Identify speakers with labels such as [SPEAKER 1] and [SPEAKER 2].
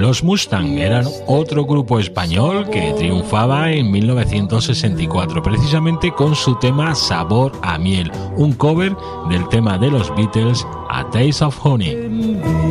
[SPEAKER 1] Los Mustang eran otro grupo español que triunfaba en 1964, precisamente con su tema Sabor a miel, un cover del tema de los Beatles, A Taste of Honey.